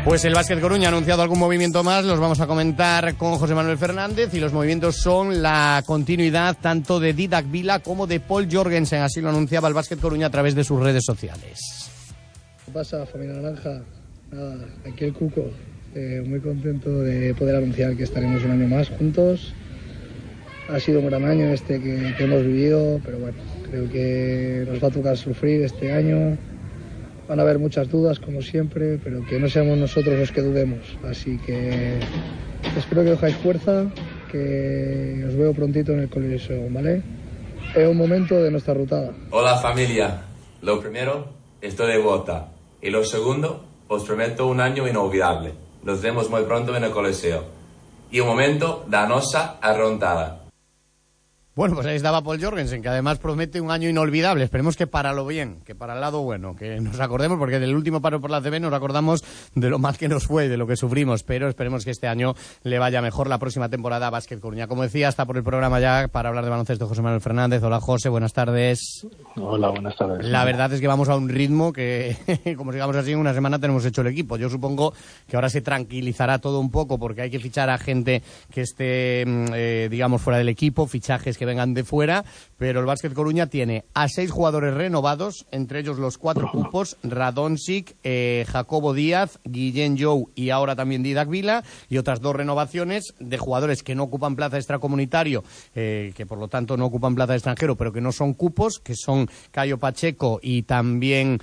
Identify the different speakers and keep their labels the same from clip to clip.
Speaker 1: Pues el Básquet Coruña ha anunciado algún movimiento más, los vamos a comentar con José Manuel Fernández, y los movimientos son la continuidad tanto de Didac Vila como de Paul Jorgensen, así lo anunciaba el Básquet Coruña a través de sus redes sociales.
Speaker 2: ¿Qué pasa, familia naranja? Nada, aquí el Cuco, muy contento de poder anunciar que estaremos un año más juntos. Ha sido un gran año este que hemos vivido, pero bueno, creo que nos va a tocar sufrir este año. Van a haber muchas dudas, como siempre, pero que no seamos nosotros los que dudemos. Así que espero que cojáis fuerza, que os veo prontito en el Coliseo, ¿vale? Es un momento de nuestra rutada.
Speaker 3: Hola familia, lo primero, estoy de vuelta. Y lo segundo, os prometo un año inolvidable. Nos vemos muy pronto en el Coliseo. Y un momento da nosa arrontada.
Speaker 1: Bueno, pues ahí estaba Paul Jorgensen, que además promete un año inolvidable. Esperemos que para lo bien, que para el lado bueno, que nos acordemos, porque del último paro por la ACB nos acordamos de lo mal que nos fue, de lo que sufrimos, pero esperemos que este año le vaya mejor la próxima temporada a Básquet Coruña. Como decía, está por el programa ya para hablar de baloncesto José Manuel Fernández. Hola José, buenas tardes.
Speaker 4: Hola, buenas tardes.
Speaker 1: La verdad es que vamos a un ritmo que, como sigamos así, en una semana tenemos hecho el equipo. Yo supongo que ahora se tranquilizará todo un poco, porque hay que fichar a gente que esté, digamos, fuera del equipo, fichajes que vengan de fuera, pero el Básquet Coruña tiene a 6 jugadores renovados, entre ellos los 4 cupos, Radončić, Jacobo Díaz, Guillén Jou y ahora también Didac Vila, y otras 2 renovaciones de jugadores que no ocupan plaza extracomunitario, que por lo tanto no ocupan plaza de extranjero, pero que no son cupos, que son Caio Pacheco y también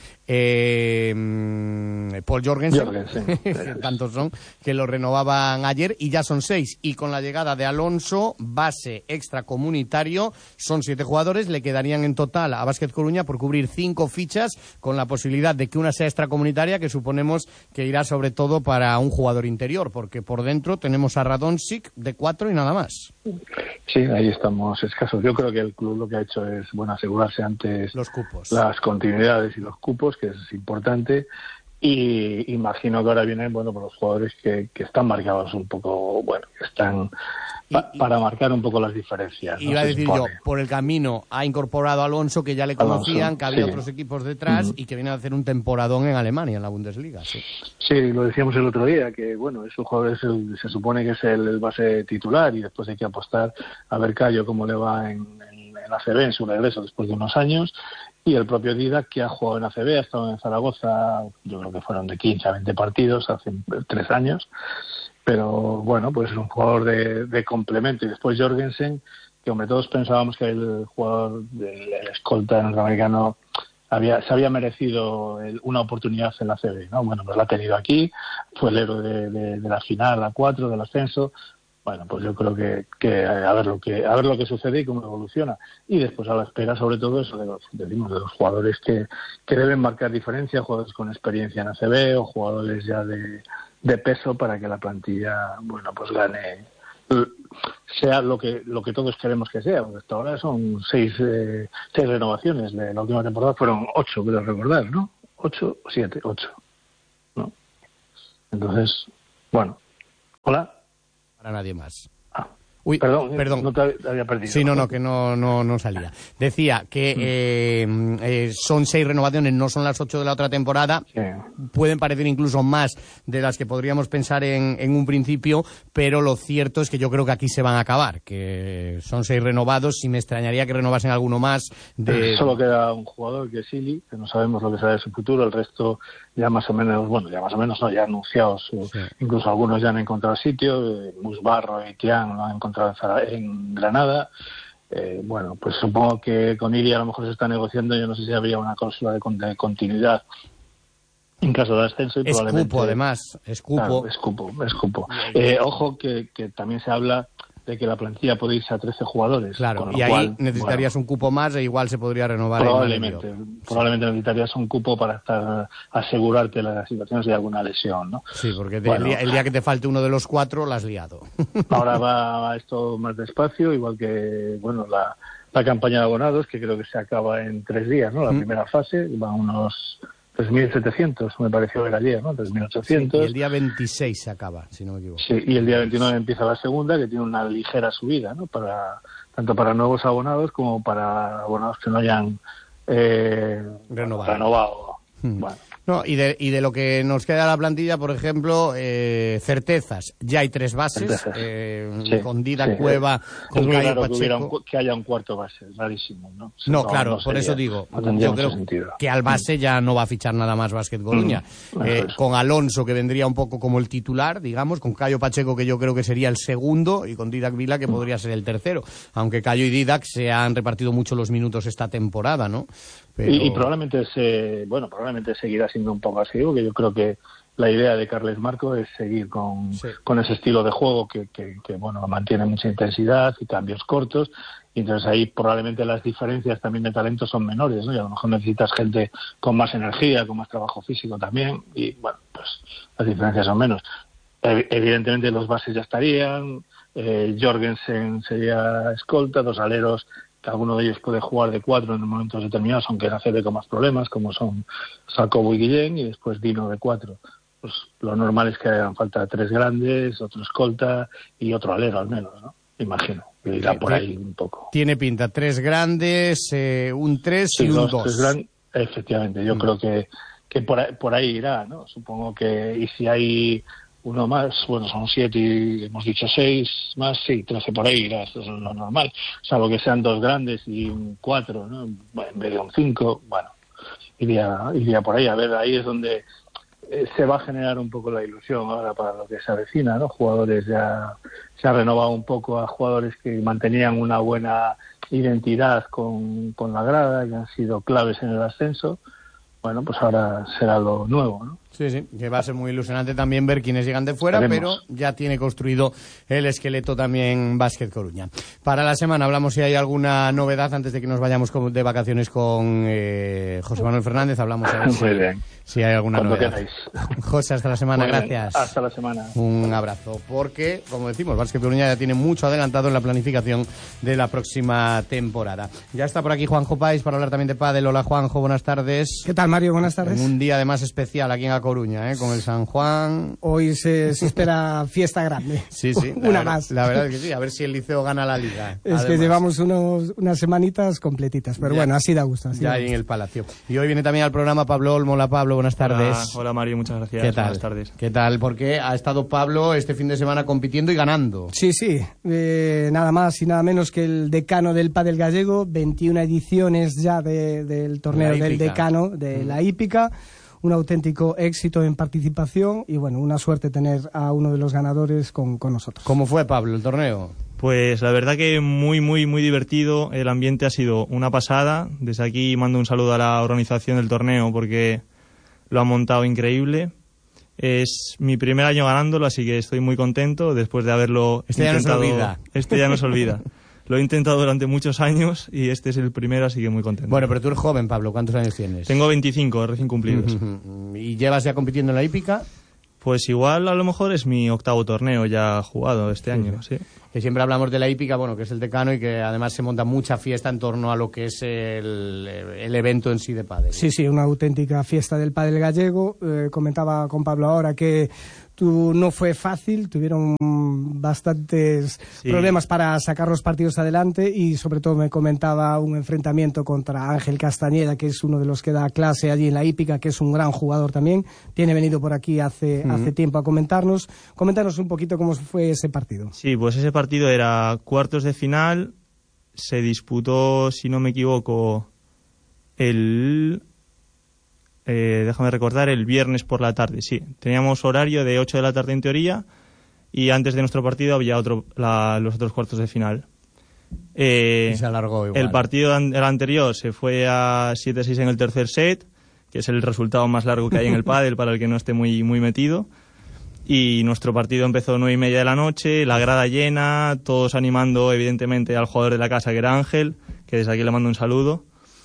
Speaker 1: Paul Jorgensen. Tantos son, que lo renovaban ayer, y ya son 6, y con la llegada de Alonso, base extracomunitario, son 7 jugadores, le quedarían en total a Básquet Coruña por cubrir 5 fichas, con la posibilidad de que una sea extracomunitaria, que suponemos que irá sobre todo para un jugador interior, porque por dentro tenemos a Radončić de 4 y nada más.
Speaker 4: Sí, ahí estamos escasos. Yo creo que el club lo que ha hecho es, bueno, asegurarse antes
Speaker 1: los cupos, las
Speaker 4: continuidades y los cupos, que es importante, y imagino que ahora vienen, bueno, por los jugadores que están marcados un poco, bueno, que están para marcar un poco las diferencias.
Speaker 1: Iba a decir yo, por el camino ha incorporado a Alonso, que ya le conocían, que había otros equipos detrás y que viene a hacer un temporadón en Alemania, en la Bundesliga.
Speaker 4: Sí, lo decíamos el otro día, que bueno, ese jugador se supone que es el base titular, y después hay que apostar a ver Caio cómo le va en ACB, en su regreso después de unos años, y el propio Didac, que ha jugado en ACB, ha estado en Zaragoza, yo creo que fueron de 15 a 20 partidos hace 3 años, pero bueno, pues es un jugador de complemento. Y después Jorgensen, que hombre, todos pensábamos que el jugador del escolta norteamericano se había merecido una oportunidad en la ACB, ¿no? Bueno, pues la ha tenido aquí, fue el héroe de la final, la 4, del ascenso. Bueno, pues yo creo que a ver lo que sucede y cómo evoluciona. Y después a la espera, sobre todo, eso de los jugadores que deben marcar diferencia, jugadores con experiencia en ACB o jugadores ya de peso, para que la plantilla, bueno, pues gane, sea lo que todos queremos que sea. Porque hasta ahora son 6 renovaciones. De la última temporada fueron 8, creo recordar, ¿no? 8 o 7, 8. ¿No? Entonces, bueno. Hola.
Speaker 1: Para nadie más.
Speaker 4: Uy, perdón, no te había perdido.
Speaker 1: Sí, no, que no salía. Decía que son 6 renovaciones, no son las 8 de la otra temporada. Sí. Pueden parecer incluso más de las que podríamos pensar en un principio, pero lo cierto es que yo creo que aquí se van a acabar, que son 6 renovados, y me extrañaría que renovasen alguno más.
Speaker 4: Solo queda un jugador, que es Ili, que no sabemos lo que será de su futuro. El resto ya más o menos no, ya anunciados, sí. Incluso algunos ya han encontrado sitio. Musbarro y Tian lo han encontrado en Granada. Bueno, pues supongo que con Ili a lo mejor se está negociando. Yo no sé si habría una cláusula de continuidad en caso de ascenso. Y
Speaker 1: es
Speaker 4: probablemente
Speaker 1: cupo, además, es cupo.
Speaker 4: Claro, es cupo. Ojo que también se habla de que la plantilla puede irse a 13 jugadores.
Speaker 1: Claro, y ahí necesitarías un cupo más, e igual se podría renovar.
Speaker 4: Probablemente necesitarías un cupo para asegurarte las situaciones de alguna lesión, ¿no?
Speaker 1: Sí, porque el día que te falte uno de los 4, la has liado.
Speaker 4: Ahora va esto más despacio, igual que, bueno, la campaña de abonados, que creo que se acaba en 3 días, ¿no? La primera fase, van unos 3.700, me pareció ver ayer, ¿no? 3.800. Sí,
Speaker 1: y el día 26 se acaba, si no me equivoco.
Speaker 4: Sí, y el día 29 empieza la segunda, que tiene una ligera subida, ¿no? Tanto para nuevos abonados como para abonados que no hayan renovado. Bueno.
Speaker 1: No, y de lo que nos queda la plantilla, por ejemplo, certezas. Ya hay 3 bases, con Didac, Cueva, con Cayo Pacheco.
Speaker 4: Que haya un cuarto base, rarísimo, ¿no?
Speaker 1: No, claro, por eso digo, yo creo que al base ya no va a fichar nada más Básquet Coruña. Con Alonso, que vendría un poco como el titular, digamos, con Cayo Pacheco, que yo creo que sería el segundo, y con Didac Vila, que podría ser el tercero. Aunque Cayo y Didac se han repartido mucho los minutos esta temporada, ¿no? Pero...
Speaker 4: Y probablemente seguirá siendo un poco así, porque yo creo que la idea de Carles Marco es seguir con ese estilo de juego que mantiene mucha intensidad y cambios cortos, y entonces ahí probablemente las diferencias también de talento son menores, ¿no? Y a lo mejor necesitas gente con más energía, con más trabajo físico también, y bueno, pues las diferencias son menos. Evidentemente los bases ya estarían, Jorgensen sería escolta, 2 aleros, que alguno de ellos puede jugar de 4 en momentos determinados, aunque en ACB con más problemas, como son Jacobo y Guillén, y después Dino de 4. Pues lo normal es que hagan falta 3 grandes, otro escolta y otro alero al menos, ¿no? Imagino, que irá por ahí un poco.
Speaker 1: Tiene pinta, 3 grandes, un 3 y un 2.
Speaker 4: Efectivamente, yo creo que por ahí irá, ¿no? Supongo que, y si hay uno más, bueno, son 7 y hemos dicho 6 más, sí, 13 por ahí irá, eso es lo normal, salvo que sean 2 grandes y un 4, ¿no? En vez de un 5, bueno, iría por ahí. A ver, ahí es donde se va a generar un poco la ilusión ahora para lo que se avecina, ¿no? Jugadores ya se ha renovado un poco a jugadores que mantenían una buena identidad con la grada y han sido claves en el ascenso. Bueno, pues ahora será lo nuevo, ¿no?
Speaker 1: Sí, que va a ser muy ilusionante también ver quiénes llegan de fuera, pero ya tiene construido el esqueleto también Básquet Coruña. Para la semana hablamos si hay alguna novedad antes de que nos vayamos de vacaciones con José Manuel Fernández. Hablamos a ver si hay alguna novedad. Queráis. José, hasta la semana, gracias.
Speaker 4: Hasta la semana.
Speaker 1: Un abrazo, porque, como decimos, Básquet Coruña ya tiene mucho adelantado en la planificación de la próxima temporada. Ya está por aquí Juanjo Páez para hablar también de pádel. Hola, Juanjo, buenas tardes.
Speaker 5: ¿Qué tal, Mario? Buenas tardes.
Speaker 1: Un día además especial aquí en A Coruña, con el San Juan.
Speaker 5: Hoy se espera fiesta grande.
Speaker 1: Sí.
Speaker 5: Una más.
Speaker 1: La verdad es que sí, a ver si el Liceo gana la Liga.
Speaker 5: Es que llevamos unas semanitas completitas, pero bueno, así da gusto.
Speaker 1: Ya ahí en el Palacio. Y hoy viene también al programa Pablo Olmo. Hola, Pablo, buenas tardes.
Speaker 6: Hola Mario, muchas gracias.
Speaker 1: ¿Qué tal?
Speaker 6: Buenas tardes.
Speaker 1: ¿Qué tal? Porque ha estado Pablo este fin de semana compitiendo y ganando.
Speaker 5: Sí. Nada más y nada menos que el decano del pádel gallego, 21 ediciones ya del torneo del decano de la hípica. Un auténtico éxito en participación y bueno, una suerte tener a uno de los ganadores con nosotros.
Speaker 1: ¿Cómo fue, Pablo, el torneo?
Speaker 6: Pues la verdad que muy divertido, el ambiente ha sido una pasada. Desde aquí mando un saludo a la organización del torneo porque lo han montado increíble. Es mi primer año ganándolo, así que estoy muy contento después de haberlo intentado. Este ya no se olvida. Lo he intentado durante muchos años y este es el primero, así que muy contento.
Speaker 1: Bueno, pero tú eres joven, Pablo. ¿Cuántos años tienes?
Speaker 6: Tengo 25, recién cumplidos.
Speaker 1: ¿Y llevas ya compitiendo en la hípica?
Speaker 6: Pues igual a lo mejor es mi 8º torneo ya jugado este año, sí.
Speaker 1: Que siempre hablamos de la hípica, bueno, que es el decano y que además se monta mucha fiesta en torno a lo que es el evento en sí de pádel.
Speaker 5: Sí, una auténtica fiesta del pádel gallego. Comentaba con Pablo ahora que no fue fácil, tuvieron bastantes problemas para sacar los partidos adelante y sobre todo me comentaba un enfrentamiento contra Ángel Castañeda, que es uno de los que da clase allí en la hípica, que es un gran jugador también, tiene venido por aquí hace tiempo a comentarnos un poquito cómo fue ese partido.
Speaker 6: Sí, pues ese partido era cuartos de final, se disputó, si no me equivoco, déjame recordar, el viernes por la tarde, sí. Teníamos horario de 8 de la tarde en teoría y antes de nuestro partido había los otros cuartos de final.
Speaker 1: Y se alargó igual.
Speaker 6: El partido anterior se fue a 7-6 en el tercer set, que es el resultado más largo que hay en el pádel para el que no esté muy metido. Y nuestro partido empezó 9:30 de la noche, la grada llena, todos animando evidentemente al jugador de la casa, que era Ángel, que desde aquí le mando un saludo.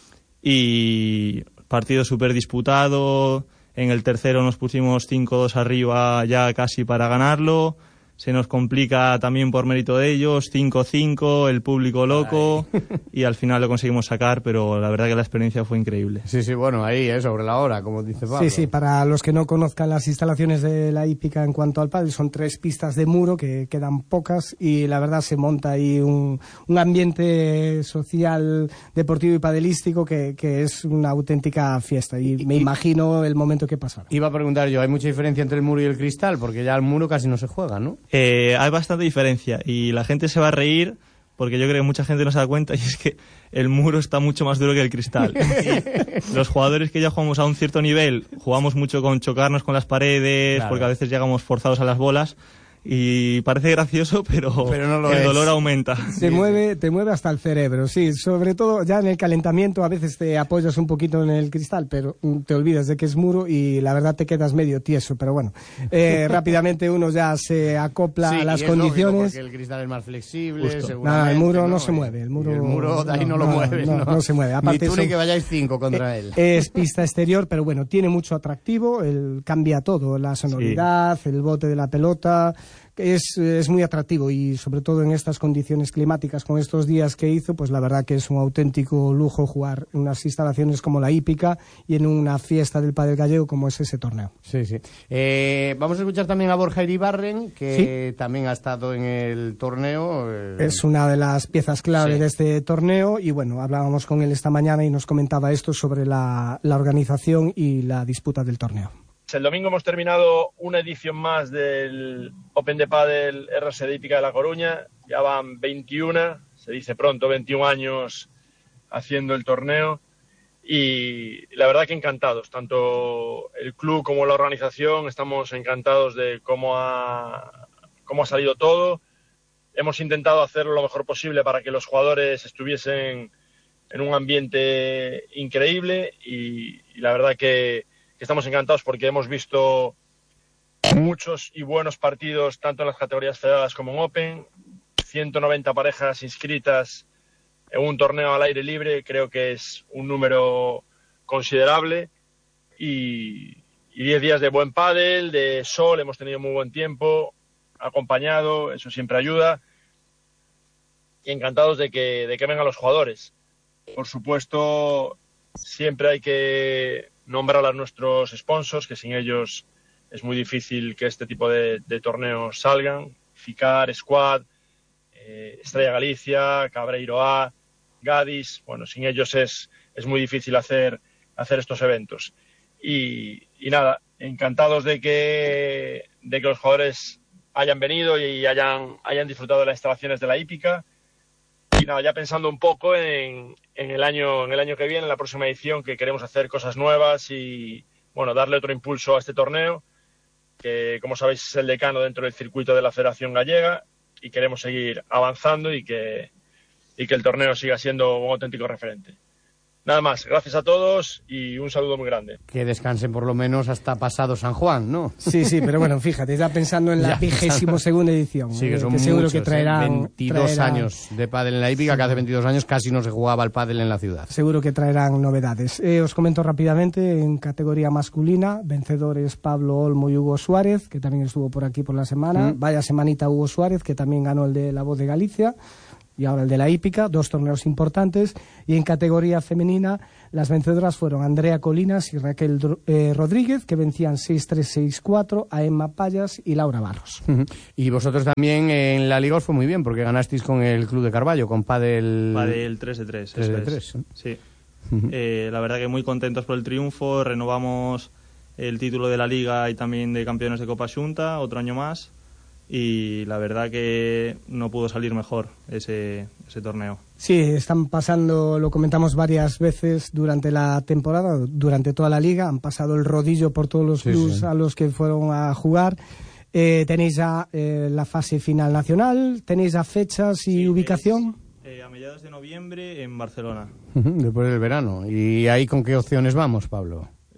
Speaker 6: Y partido súper disputado. En el tercero nos pusimos 5-2 arriba ya casi para ganarlo. se nos complica también por mérito de ellos, 5-5, el público loco, y al final lo conseguimos sacar, pero la verdad que la experiencia fue increíble.
Speaker 1: Sí, bueno, ahí, sobre la hora, como dice Pablo.
Speaker 5: Sí, para los que no conozcan las instalaciones de la hípica en cuanto al pádel, son 3 pistas de muro, que quedan pocas, y la verdad se monta ahí un ambiente social, deportivo y padelístico que es una auténtica fiesta, y me imagino el momento que pasará.
Speaker 1: Iba a preguntar yo, ¿hay mucha diferencia entre el muro y el cristal? Porque ya el muro casi no se juega, ¿no?
Speaker 6: Hay bastante diferencia y la gente se va a reír porque yo creo que mucha gente no se da cuenta, y es que el muro está mucho más duro que el cristal. Y los jugadores que ya jugamos a un cierto nivel jugamos mucho con chocarnos con las paredes, claro, porque a veces llegamos forzados a las bolas. Y parece gracioso, pero no lo el es. Dolor aumenta.
Speaker 5: Te mueve hasta el cerebro, sí. Sobre todo ya en el calentamiento a veces te apoyas un poquito en el cristal, pero te olvidas de que es muro y la verdad te quedas medio tieso. Pero bueno, rápidamente uno ya se acopla a las condiciones.
Speaker 1: Lógico, porque el cristal es más flexible.
Speaker 5: Nada, el muro no se mueve. El muro
Speaker 1: de ahí no lo mueve.
Speaker 5: No se mueve. Aparte,
Speaker 1: ni tú ni que vayáis 5 contra él.
Speaker 5: Es pista exterior, pero bueno, tiene mucho atractivo. Cambia todo, la sonoridad, el bote de la pelota. Es muy atractivo, y sobre todo en estas condiciones climáticas, con estos días que hizo, pues la verdad que es un auténtico lujo jugar en unas instalaciones como la hípica y en una fiesta del pádel gallego como es ese torneo.
Speaker 1: Sí. Vamos a escuchar también a Borja Iribarren, que también ha estado en el torneo.
Speaker 5: Es una de las piezas clave de este torneo, y bueno, hablábamos con él esta mañana y nos comentaba esto sobre la organización y la disputa del torneo.
Speaker 7: El domingo hemos terminado una edición más del Open de Pádel RS de Hípica de La Coruña. Ya van 21, se dice pronto, 21 años haciendo el torneo. Y la verdad que encantados, tanto el club como la organización, estamos encantados de cómo ha salido todo. Hemos intentado hacerlo lo mejor posible para que los jugadores estuviesen en un ambiente increíble, y la verdad que estamos encantados porque hemos visto muchos y buenos partidos tanto en las categorías federadas como en Open. 190 parejas inscritas en un torneo al aire libre, creo que es un número considerable, y 10 días de buen pádel, de sol, hemos tenido muy buen tiempo, acompañado, eso siempre ayuda, y encantados de que vengan los jugadores. Por supuesto, siempre hay que nombrar a nuestros sponsors, que sin ellos es muy difícil que este tipo de torneos salgan. FICAR, Squad, Estrella Galicia, Cabreiro A, Gadis. Bueno, sin ellos es muy difícil hacer estos eventos. Y nada, encantados de que los jugadores hayan venido y hayan disfrutado de las instalaciones de la hípica. Y nada, ya pensando un poco en el año que viene, en la próxima edición, que queremos hacer cosas nuevas y bueno, darle otro impulso a este torneo, que como sabéis es el decano dentro del circuito de la Federación Gallega, y queremos seguir avanzando y que el torneo siga siendo un auténtico referente. Nada más, gracias a todos y un saludo muy grande.
Speaker 1: Que descansen por lo menos hasta pasado San Juan, ¿no?
Speaker 5: Sí, pero bueno, fíjate, ya pensando en la 22ª edición.
Speaker 1: Sí, que son
Speaker 5: seguro
Speaker 1: muchos,
Speaker 5: que traerán
Speaker 1: 22 años de pádel en la hípica, que hace 22 años casi no se jugaba el pádel en la ciudad.
Speaker 5: Seguro que traerán novedades. Os comento rápidamente, en categoría masculina, vencedores Pablo Olmo y Hugo Suárez, que también estuvo por aquí por la semana. Vaya semanita Hugo Suárez, que también ganó el de La Voz de Galicia, y ahora el de la hípica, 2 torneos importantes. Y en categoría femenina, las vencedoras fueron Andrea Colinas y Raquel Rodríguez, que vencían 6-3, 6-4 a Emma Payas y Laura Barros.
Speaker 1: Y vosotros también en la liga os fue muy bien, porque ganasteis con el Club de Carballo, con Padel
Speaker 6: 3-3.
Speaker 1: 3-3.
Speaker 6: Sí. La verdad que muy contentos por el triunfo. Renovamos el título de la liga y también de campeones de Copa Xunta, otro año más. Y la verdad que no pudo salir mejor ese torneo.
Speaker 5: Sí, están pasando, lo comentamos varias veces durante la temporada, durante toda la liga, han pasado el rodillo por todos los clubs a los que fueron a jugar. Tenéis ya la fase final nacional, tenéis ya fechas y ubicación.
Speaker 6: A mediados de noviembre en Barcelona.
Speaker 1: Después del verano. ¿Y ahí con qué opciones vamos, Pablo?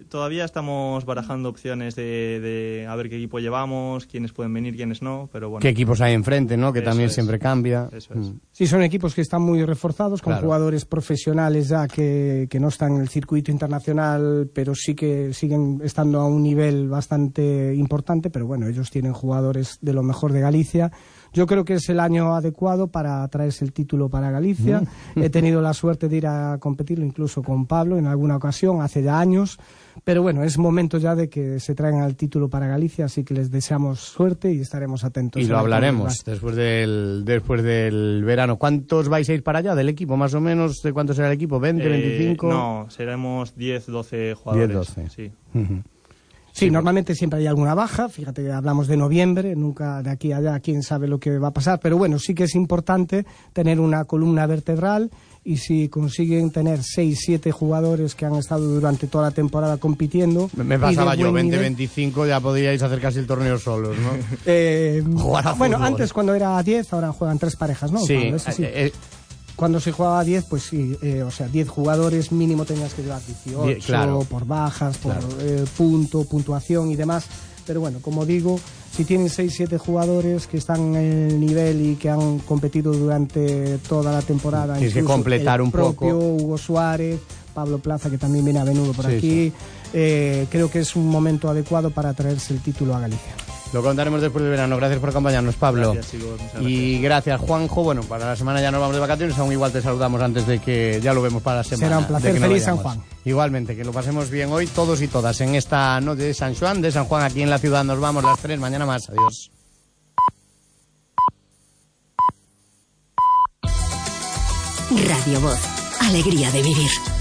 Speaker 6: todavía estamos barajando opciones de a ver qué equipo llevamos, quiénes pueden venir, quiénes no, pero bueno.
Speaker 1: ¿Qué equipos hay enfrente, no? Que también siempre cambia.
Speaker 6: Eso es.
Speaker 5: Sí, son equipos que están muy reforzados, con jugadores profesionales ya que no están en el circuito internacional, pero sí que siguen estando a un nivel bastante importante, pero bueno, ellos tienen jugadores de lo mejor de Galicia. Yo creo que es el año adecuado para traerse el título para Galicia. He tenido la suerte de ir a competirlo incluso con Pablo en alguna ocasión, hace ya años. Pero bueno, es momento ya de que se traigan el título para Galicia, así que les deseamos suerte y estaremos atentos.
Speaker 1: Y lo hablaremos después del verano. ¿Cuántos vais a ir para allá del equipo? Más o menos, ¿de cuánto será el equipo? ¿20, 25?
Speaker 6: No, seremos 10, 12 jugadores.
Speaker 1: 10, 12.
Speaker 6: Sí.
Speaker 5: Sí, normalmente siempre hay alguna baja, fíjate que hablamos de noviembre, nunca de aquí a allá quién sabe lo que va a pasar, pero bueno, sí que es importante tener una columna vertebral y si consiguen tener 6, 7 jugadores que han estado durante toda la temporada compitiendo...
Speaker 1: Me pasaba yo, 20, 25 ya podíais hacer casi el torneo solos, ¿no?
Speaker 5: Bueno, antes cuando era 10, ahora juegan 3 parejas, ¿no?
Speaker 1: Sí,
Speaker 5: cuando se jugaba 10, pues sí, o sea, 10 jugadores mínimo tenías que llevar 18, claro, por bajas, por puntuación y demás. Pero bueno, como digo, si tienen 6, 7 jugadores que están en el nivel y que han competido durante toda la temporada,
Speaker 1: tienes que completar un poco.
Speaker 5: Hugo Suárez, Pablo Plaza, que también viene a menudo por aquí, creo que es un momento adecuado para traerse el título a Galicia.
Speaker 1: Lo contaremos después del verano. Gracias por acompañarnos, Pablo.
Speaker 6: Gracias, chicos. Muchas gracias.
Speaker 1: Y gracias, Juanjo. Bueno, para la semana ya nos vamos de vacaciones, aún igual te saludamos antes de que ya lo vemos para la semana.
Speaker 5: Será un placer. Feliz San Juan.
Speaker 1: Igualmente, que lo pasemos bien hoy todos y todas en esta noche de San Juan, aquí en la ciudad. Nos vamos las 3, mañana más. Adiós.
Speaker 8: Radio Voz, alegría de vivir.